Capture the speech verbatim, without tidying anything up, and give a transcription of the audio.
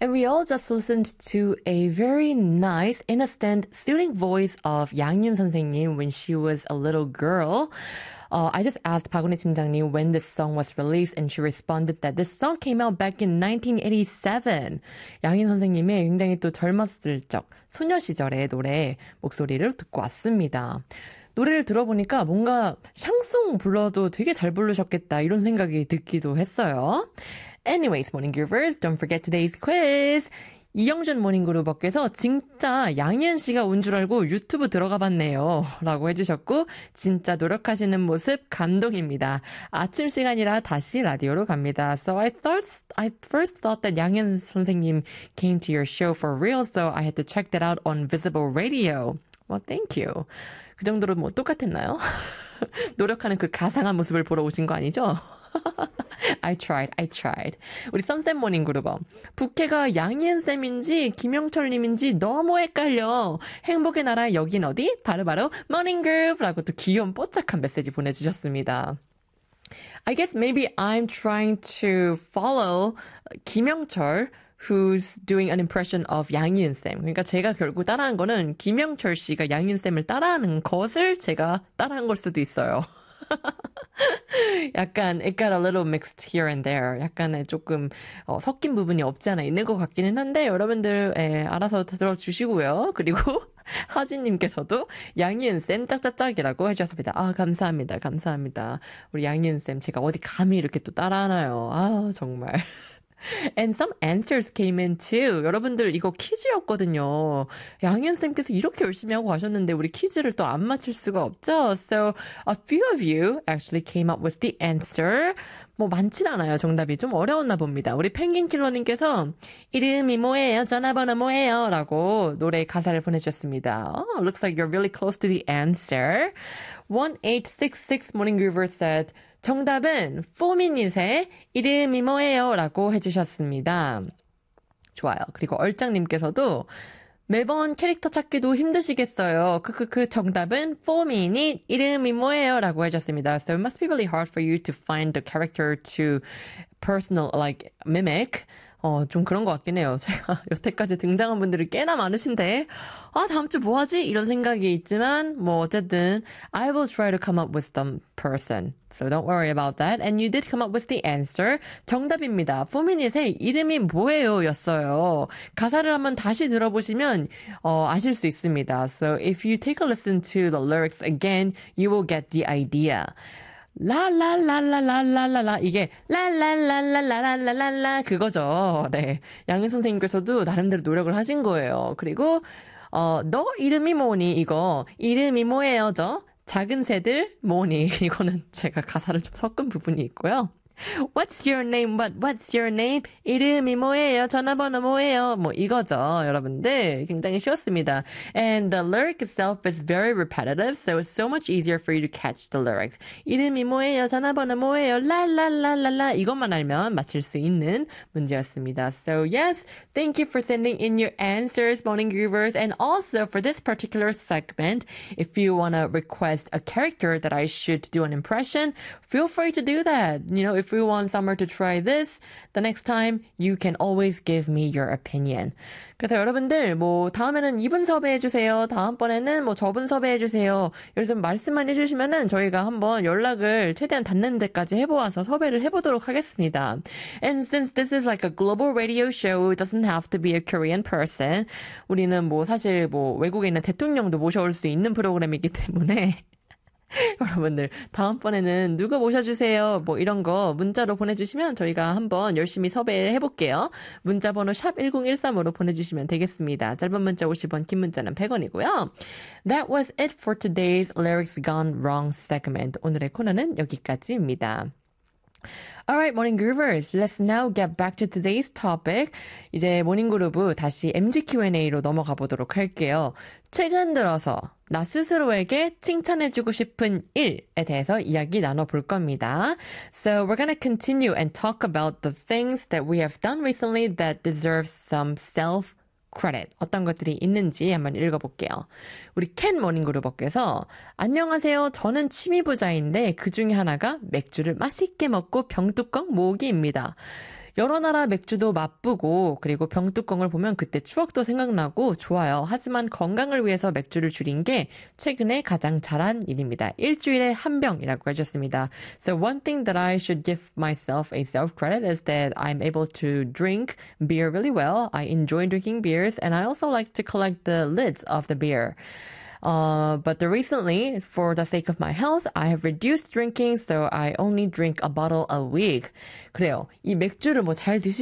And we all just listened to a very nice, innocent, soothing voice of 양윤 선생님 when she was a little girl. Uh, I just asked 박은혜 팀장님 when this song was released and she responded that this song came out back in nineteen eighty-seven. 양윤 선생님의 굉장히 또 젊었을 적, 소녀 시절의 노래 목소리를 듣고 왔습니다. 노래를 들어보니까 뭔가 샹송 불러도 되게 잘 부르셨겠다 이런 생각이 듣기도 했어요. Anyways, Morning Groovers, don't forget today's quiz. 이영준 모닝그룹업께서 진짜 양희은 씨가 온 줄 알고 유튜브 들어가 봤네요. 라고 해주셨고 진짜 노력하시는 모습 감동입니다. 아침 시간이라 다시 라디오로 갑니다. So I thought, I first thought that 양희은 선생님 came to your show for real, so I had to check that out on Visible Radio. Well, thank you. 그 정도로 뭐 똑같았나요? 노력하는 그 가상한 모습을 보러 오신 거 아니죠? I tried, I tried. 우리 선셋 모닝 그룹업. 부캐가 양희은쌤인지 김영철님인지 너무 헷갈려. 행복의 나라 여긴 어디? 바로바로 모닝 그룹라고 또 귀여운 뽀짝한 메시지 보내주셨습니다. I guess maybe I'm trying to follow 김영철 who's doing an impression of 양희은쌤. 그러니까 제가 결국 따라한 거는 김영철 씨가 양희은쌤을 따라하는 것을 제가 따라한 걸 수도 있어요. 약간 it got a little mixed here and there. 약간의 조금 어, 섞인 부분이 없지 않아 있는 것 같기는 한데 여러분들 예, 알아서 들어주시고요. 그리고 하진님께서도 양희은쌤 짝짝짝이라고 해주셨습니다. 아 감사합니다. 감사합니다. 우리 양희은쌤 제가 어디 감히 이렇게 또 따라하나요. 아 정말. And some answers came in too. 여러분들 이거 퀴즈였거든요. 양현쌤께서 이렇게 열심히 하고 가셨는데 우리 퀴즈를 또 안 맞힐 수가 없죠. So a few of you actually came up with the answer. 뭐 많진 않아요. 정답이 좀 어려웠나 봅니다. 우리 펭귄킬러님께서 이름이 뭐예요? 전화번호 뭐예요? 라고 노래 가사를 보내주셨습니다. Oh, looks like you're really close to the answer. one eight six six Morning Groover said 정답은 포미닛의 이름이 뭐예요? 라고 해주셨습니다. 좋아요. 그리고 얼짱님께서도 매번 캐릭터 찾기도 힘드시겠어요. 크크크 정답은 포미닛 이름이 뭐예요? 라고 해주셨습니다. So it must be really hard for you to find the character to personal, like, mimic. 어, 좀 그런 것 같긴 해요. 제가 여태까지 등장한 분들이 꽤나 많으신데, 아, 다음 주 뭐 하지? 이런 생각이 있지만, 뭐, 어쨌든, I will try to come up with some person. So don't worry about that. And you did come up with the answer. 정답입니다. 포미닛의 이름이 뭐예요? 였어요. 가사를 한번 다시 들어보시면, 어, 아실 수 있습니다. So if you take a listen to the lyrics again, you will get the idea. 라라라라라라라라 이게 라라라라라라라라 그거죠. 네, 양희 선생님께서도 나름대로 노력을 하신 거예요. 그리고 어, 너 이름이 뭐니 이거 이름이 뭐예요 저 작은 새들 뭐니 이거는 제가 가사를 좀 섞은 부분이 있고요. What's your name? What? What's your name? 이름이 뭐예요? 전화번호 뭐예요? 뭐 이거죠, 여러분들. 굉장히 쉬웠습니다. And the lyric itself is very repetitive, so it's so much easier for you to catch the lyrics. 이름이 뭐예요? 전화번호 뭐예요? 라라라라라 이것만 알면 맞힐 수 있는 문제였습니다. So yes, thank you for sending in your answers, Morning Groovers, and also for this particular segment, if you want to request a character that I should do an impression, feel free to do that. You know, if we want Summer to try this, the next time you can always give me your opinion. 그래서 여러분들 뭐 다음에는 이분 섭외해주세요. 다음번에는 뭐 저분 섭외해주세요. 이래서 말씀만 해주시면은 저희가 한번 연락을 최대한 닿는 데까지 해보아서 섭외를 해보도록 하겠습니다. And since this is like a global radio show, it doesn't have to be a Korean person. 우리는 뭐 사실 뭐 외국에 있는 대통령도 모셔올 수 있는 프로그램이기 때문에 여러분들 다음번에는 누구 모셔주세요 뭐 이런 거 문자로 보내주시면 저희가 한번 열심히 섭외를 해볼게요. 문자번호 샵 일공일삼으로 보내주시면 되겠습니다. 짧은 문자 오십 원, 긴 문자는 백 원이고요. That was it for today's Lyrics Gone Wrong segment. 오늘의 코너는 여기까지입니다. Alright, Morning Groovers. Let's now get back to today's topic. 이제 모닝그루브 다시 엠지 큐앤에이로 넘어가 보도록 할게요. 최근 들어서 나 스스로에게 칭찬해주고 싶은 일에 대해서 이야기 나눠볼 겁니다. So we're gonna continue and talk about the things that we have done recently that deserve some self credit. 어떤 것들이 있는지 한번 읽어볼게요. 우리 캔 모닝그룹업께서 안녕하세요. 저는 취미부자인데 그 중에 하나가 맥주를 맛있게 먹고 병뚜껑 모으기입니다. 여러 나라 맥주도 맛보고 그리고 병뚜껑을 보면 그때 추억도 생각나고 좋아요. 하지만 건강을 위해서 맥주를 줄인 게 최근에 가장 잘한 일입니다. 일주일에 한 병이라고 해줬습니다. So one thing that I should give myself a self-credit is that I'm able to drink beer really well. I enjoy drinking beers and I also like to collect the lids of the beer. Uh, but the recently, for the sake of my health, I have reduced drinking, so I only drink a bottle a week. 그래요. 이 맥주를 뭐 잘 드시